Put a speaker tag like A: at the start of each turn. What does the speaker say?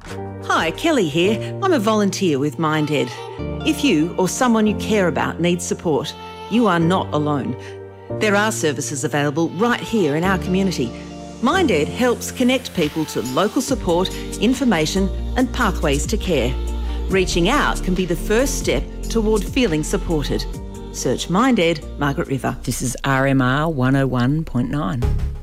A: Hi, Kelly here. I'm a volunteer with MindEd. If you or someone you care about needs support, you are not alone. There are services available right here in our community. MindEd helps connect people to local support, information and pathways to care. Reaching out can be the first step toward feeling supported. Search MindEd, Margaret River.
B: This is RMR 101.9.